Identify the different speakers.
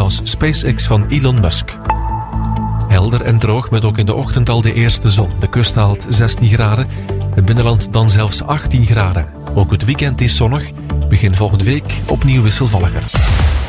Speaker 1: als SpaceX van Elon Musk. Helder en droog met ook in de ochtend al de eerste zon. De kust haalt 16 graden, het binnenland dan zelfs 18 graden. Ook het weekend is zonnig, begin volgende week opnieuw wisselvalliger.